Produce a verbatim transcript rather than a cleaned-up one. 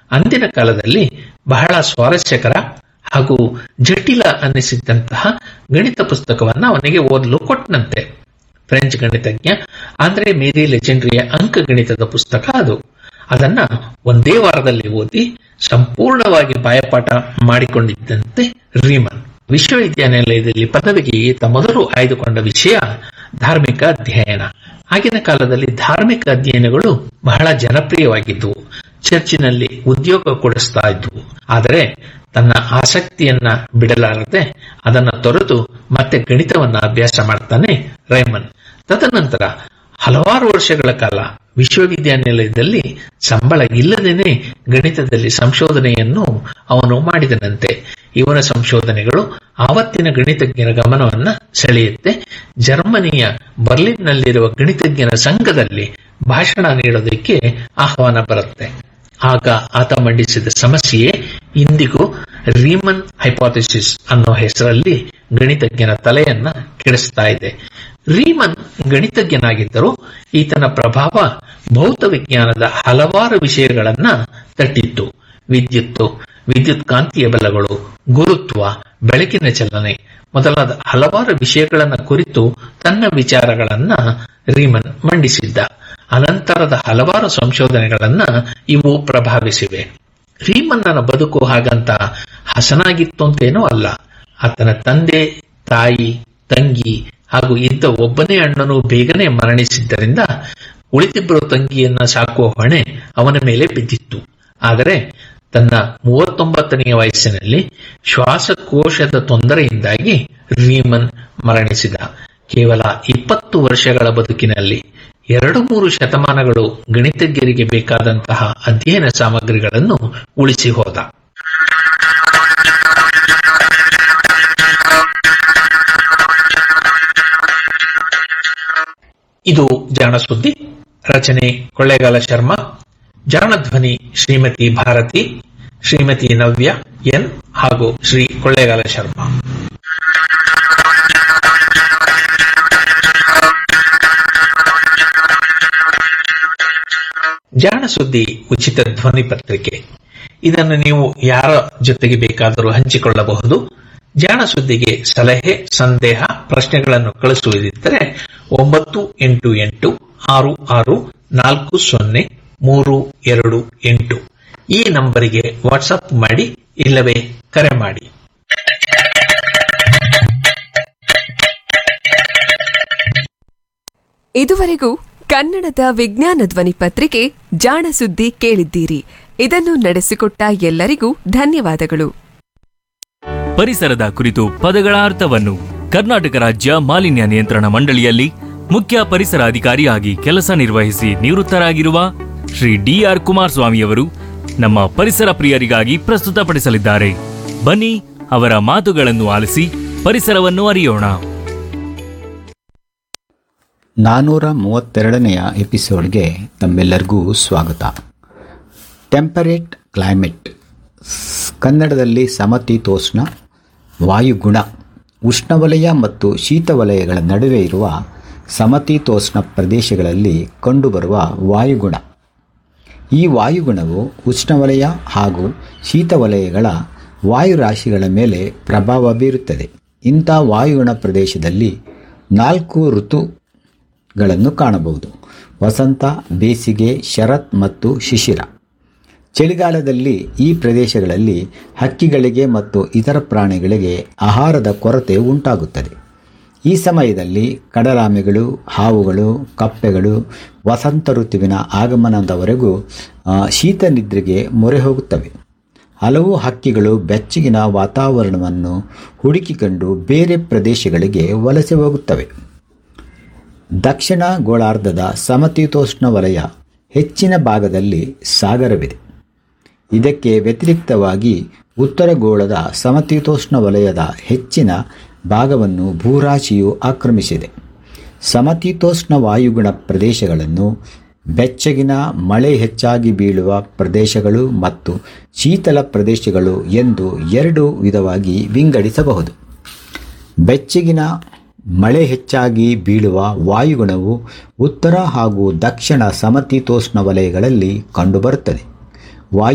ಅಂದಿನ ಕಾಲದಲ್ಲಿ ಬಹಳ ಸ್ವಾರಸ್ಯಕರ ಹಾಗೂ ಜಟಿಲ ಅನ್ನಿಸಿದ್ದಂತಹ ಗಣಿತ ಪುಸ್ತಕವನ್ನ ಅವನಿಗೆ ಓದಲು ಕೊಟ್ಟನಂತೆ. ಫ್ರೆಂಚ್ ಗಣಿತಜ್ಞ ಆಂದ್ರೆ ಮೇರಿ ಲೆಜೆಂಡ್ರಿಯ ಅಂಕ ಗಣಿತದ ಪುಸ್ತಕ ಅದು. ಅದನ್ನ ಒಂದೇ ವಾರದಲ್ಲಿ ಓದಿ ಸಂಪೂರ್ಣವಾಗಿ ಬಾಯಪಾಠ ಮಾಡಿಕೊಂಡಿದ್ದಂತೆ ರೀಮನ್ ವಿಶ್ವವಿದ್ಯಾನಿಲಯದಲ್ಲಿ ಪದವಿಗೆ ಈತ ಮೊದಲು ಆಯ್ದುಕೊಂಡ ವಿಷಯ ಧಾರ್ಮಿಕ ಅಧ್ಯಯನ. ಆಗಿನ ಕಾಲದಲ್ಲಿ ಧಾರ್ಮಿಕ ಅಧ್ಯಯನಗಳು ಬಹಳ ಜನಪ್ರಿಯವಾಗಿದ್ದವು, ಚರ್ಚಿನಲ್ಲಿ ಉದ್ಯೋಗ ಕೊಡಿಸ್ತಾ ಇದ್ವು. ಆದರೆ ತನ್ನ ಆಸಕ್ತಿಯನ್ನ ಬಿಡಲಾರದೆ ಅದನ್ನ ತೊರೆದು ಮತ್ತೆ ಗಣಿತವನ್ನ ಅಭ್ಯಾಸ ಮಾಡ್ತಾನೆ ರೈಮನ್. ತದನಂತರ ಹಲವಾರು ವರ್ಷಗಳ ಕಾಲ ವಿಶ್ವವಿದ್ಯಾನಿಲಯದಲ್ಲಿ ಸಂಬಳ ಇಲ್ಲದೇನೆ ಗಣಿತದಲ್ಲಿ ಸಂಶೋಧನೆಯನ್ನು ಅವನು ಮಾಡಿದನಂತೆ. ಇವನ ಸಂಶೋಧನೆಗಳು ಆವತ್ತಿನ ಗಣಿತಜ್ಞರ ಗಮನವನ್ನ ಸೆಳೆಯುತ್ತೆ. ಜರ್ಮನಿಯ ಬರ್ಲಿನ್ನಲ್ಲಿರುವ ಗಣಿತಜ್ಞರ ಸಂಘದಲ್ಲಿ ಭಾಷಣ ನೀಡೋದಕ್ಕೆ ಆಹ್ವಾನ ಬರುತ್ತೆ. ಆಗ ಆತ ಮಂಡಿಸಿದ ಸಮಸ್ಯೆಯೇ ಇಂದಿಗೂ ರೀಮನ್ ಹೈಪೋಥೆಸಿಸ್ ಅನ್ನೋ ಹೆಸರಲ್ಲಿ ಗಣಿತಜ್ಞನ ತಲೆಯನ್ನ ಕೆಡಿಸ್ತಾ ಇದೆ. ರೀಮನ್ ಗಣಿತಜ್ಞನಾಗಿದ್ದರೂ ಈತನ ಪ್ರಭಾವ ಭೌತ ವಿಜ್ಞಾನದ ಹಲವಾರು ವಿಷಯಗಳನ್ನ ತಟ್ಟಿತ್ತು. ವಿದ್ಯುತ್ತು, ವಿದ್ಯುತ್ ಕಾಂತೀಯ ಬಲಗಳು, ಗುರುತ್ವ, ಬೆಳಕಿನ ಚಲನೆ ಮೊದಲಾದ ಹಲವಾರು ವಿಷಯಗಳನ್ನ ಕುರಿತು ತನ್ನ ವಿಚಾರಗಳನ್ನ ರೀಮನ್ ಮಂಡಿಸಿದ್ದ. ಅನಂತರದ ಹಲವಾರು ಸಂಶೋಧನೆಗಳನ್ನ ಇವು ಪ್ರಭಾವಿಸಿವೆ. ರೀಮನ್ನನ ಬದುಕು ಹಾಗಂತ ಹಸನಾಗಿತ್ತು ಅಂತೇನೂ ಅಲ್ಲ. ಆತನ ತಂದೆ, ತಾಯಿ, ತಂಗಿ ಹಾಗೂ ಇದ್ದ ಒಬ್ಬನೇ ಅಣ್ಣನು ಬೇಗನೆ ಮರಣಿಸಿದ್ದರಿಂದ ಉಳಿದಿಬ್ಬರು ತಂಗಿಯನ್ನ ಸಾಕುವ ಹೊಣೆ ಅವನ ಮೇಲೆ ಬಿದ್ದಿತ್ತು. ಆದರೆ ತನ್ನ ಮೂವತ್ತೊಂಬತ್ತನೆಯ ವಯಸ್ಸಿನಲ್ಲಿ ಶ್ವಾಸಕೋಶದ ತೊಂದರೆಯಿಂದಾಗಿ ರೀಮನ್ ಮರಣಿಸಿದ. ಕೇವಲ ಇಪ್ಪತ್ತು ವರ್ಷಗಳ ಬದುಕಿನಲ್ಲಿ ಎರಡು ಮೂರು ಶತಮಾನಗಳು ಗಣಿತಜ್ಞರಿಗೆ ಬೇಕಾದಂತಹ ಅಧ್ಯಯನ ಸಾಮಗ್ರಿಗಳನ್ನು ಉಳಿಸಿ ಹೋದ. ಇದು ಜಾಣ ಸುದ್ದಿ. ರಚನೆ ಕೊಳ್ಳೇಗಾಲ ಶರ್ಮಾ. ಜಾಣ ಧ್ವನಿ ಶ್ರೀಮತಿ ಭಾರತಿ, ಶ್ರೀಮತಿ ನವ್ಯ ಎನ್ ಹಾಗೂ ಶ್ರೀ ಕೊಳ್ಳೇಗಾಲ ಶರ್ಮಾ. ಜಾಣ ಸುದ್ದಿ ಉಚಿತ ಧ್ವನಿ ಪತ್ರಿಕೆ. ಇದನ್ನು ನೀವು ಯಾರ ಜೊತೆಗೆ ಬೇಕಾದರೂ ಹಂಚಿಕೊಳ್ಳಬಹುದು. ಜಾಣ ಸುದ್ದಿಗೆ ಸಲಹೆ, ಸಂದೇಹ, ಪ್ರಶ್ನೆಗಳನ್ನು ಕಳಿಸುವುದಿದ್ದರೆ ಒಂಬತ್ತು ಎಂಟು ಎಂಟು ಆರು ಆರು ನಾಲ್ಕು ಸೊನ್ನೆ ಮೂರು ಎರಡು ಎಂಟು ಈ ನಂಬರಿಗೆ ವಾಟ್ಸಪ್ ಮಾಡಿ ಇಲ್ಲವೇ ಕರೆ ಮಾಡಿ. ಇದುವರೆಗೂ ಕನ್ನಡದ ವಿಜ್ಞಾನ ಧ್ವನಿ ಪತ್ರಿಕೆ ಜಾಣ ಸುದ್ದಿ ಕೇಳಿದ್ದೀರಿ. ಇದನ್ನು ನಡೆಸಿಕೊಟ್ಟ ಎಲ್ಲರಿಗೂ ಧನ್ಯವಾದಗಳು. ಪರಿಸರದ ಕುರಿತು ಪದಗಳ ಅರ್ಥವನ್ನು ಕರ್ನಾಟಕ ರಾಜ್ಯ ಮಾಲಿನ್ಯ ನಿಯಂತ್ರಣ ಮಂಡಳಿಯಲ್ಲಿ ಮುಖ್ಯ ಪರಿಸರ ಅಧಿಕಾರಿಯಾಗಿ ಕೆಲಸ ನಿರ್ವಹಿಸಿ ನಿವೃತ್ತರಾಗಿರುವ ಶ್ರೀ ಡಿ ಆರ್ ಕುಮಾರಸ್ವಾಮಿಯವರು ನಮ್ಮ ಪರಿಸರ ಪ್ರಿಯರಿಗಾಗಿ ಪ್ರಸ್ತುತಪಡಿಸಲಿದ್ದಾರೆ. ಬನ್ನಿ ಅವರ ಮಾತುಗಳನ್ನು ಆಲಿಸಿ ಪರಿಸರವನ್ನು ಅರಿಯೋಣ. ನಾನ್ನೂರ ಮೂವತ್ತೆರಡನೆಯ ಎಪಿಸೋಡ್ಗೆ ತಮ್ಮೆಲ್ಲರಿಗೂ ಸ್ವಾಗತ. ಟೆಂಪರೇಟ್ ಕ್ಲೈಮೇಟ್, ಕನ್ನಡದಲ್ಲಿ ಸಮತೀತೋಷ್ಣ ವಾಯುಗುಣ, ಉಷ್ಣವಲಯ ಮತ್ತು ಶೀತವಲಯಗಳ ನಡುವೆ ಇರುವ ಸಮತೀತೋಷ್ಣ ಪ್ರದೇಶಗಳಲ್ಲಿ ಕಂಡುಬರುವ ವಾಯುಗುಣ. ಈ ವಾಯುಗುಣವು ಉಷ್ಣವಲಯ ಹಾಗೂ ಶೀತವಲಯಗಳ ವಾಯುರಾಶಿಗಳ ಮೇಲೆ ಪ್ರಭಾವ ಬೀರುತ್ತದೆ. ಇಂಥ ವಾಯುಗುಣ ಪ್ರದೇಶದಲ್ಲಿ ನಾಲ್ಕು ಋತುಗಳನ್ನು ಕಾಣಬಹುದು: ವಸಂತ, ಬೇಸಿಗೆ, ಶರತ್ ಮತ್ತು ಶಿಶಿರ. ಚಳಿಗಾಲದಲ್ಲಿ ಈ ಪ್ರದೇಶಗಳಲ್ಲಿ ಹಕ್ಕಿಗಳಿಗೆ ಮತ್ತು ಇತರ ಪ್ರಾಣಿಗಳಿಗೆ ಆಹಾರದ ಕೊರತೆ ಉಂಟಾಗುತ್ತದೆ. ಈ ಸಮಯದಲ್ಲಿ ಕಡಲಾಮೆಗಳು, ಹಾವುಗಳು, ಕಪ್ಪೆಗಳು ವಸಂತ ಋತುವಿನ ಆಗಮನದವರೆಗೂ ಶೀತ ನಿದ್ರೆಗೆ ಮೊರೆ ಹೋಗುತ್ತವೆ. ಹಲವು ಹಕ್ಕಿಗಳು ಬೆಚ್ಚಗಿನ ವಾತಾವರಣವನ್ನು ಹುಡುಕಿಕೊಂಡು ಬೇರೆ ಪ್ರದೇಶಗಳಿಗೆ ವಲಸೆ ಹೋಗುತ್ತವೆ. ದಕ್ಷಿಣ ಗೋಳಾರ್ಧದ ಸಮತೀತೋಷ್ಣ ವಲಯ ಹೆಚ್ಚಿನ ಭಾಗದಲ್ಲಿ ಸಾಗರವಿದೆ. ಇದಕ್ಕೆ ವ್ಯತಿರಿಕ್ತವಾಗಿ ಉತ್ತರ ಗೋಳದ ಸಮತೀತೋಷ್ಣ ವಲಯದ ಹೆಚ್ಚಿನ ಭಾಗವನ್ನು ಭೂರಾಶಿಯು ಆಕ್ರಮಿಸಿದೆ. ಸಮತೀತೋಷ್ಣ ವಾಯುಗುಣ ಪ್ರದೇಶಗಳನ್ನು ಬೆಚ್ಚಗಿನ ಮಳೆ ಹೆಚ್ಚಾಗಿ ಬೀಳುವ ಪ್ರದೇಶಗಳು ಮತ್ತು ಶೀತಲ ಪ್ರದೇಶಗಳು ಎಂದು ಎರಡು ವಿಧವಾಗಿ ವಿಂಗಡಿಸಬಹುದು. ಬೆಚ್ಚಗಿನ ಮಳೆ ಹೆಚ್ಚಾಗಿ ಬೀಳುವ ವಾಯುಗುಣವು ಉತ್ತರ ಹಾಗೂ ದಕ್ಷಿಣ ಸಮತೀತೋಷ್ಣ ವಲಯಗಳಲ್ಲಿ ಕಂಡುಬರುತ್ತದೆ.